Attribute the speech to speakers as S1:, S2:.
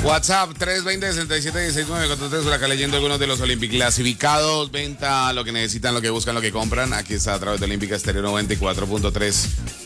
S1: WhatsApp 320-6716-943, por acá leyendo algunos de los Olympic clasificados. Venta, lo que necesitan, lo que buscan, lo que compran. Aquí está a través de Olímpica Estéreo 94.3.